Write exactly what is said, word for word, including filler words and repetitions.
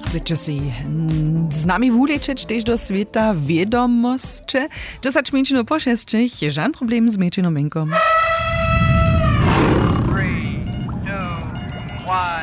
Chcecie si z nami wulečeć tež do sveta vedomosće? dziesięć minut po šestich je žan problem s mečenom menkom.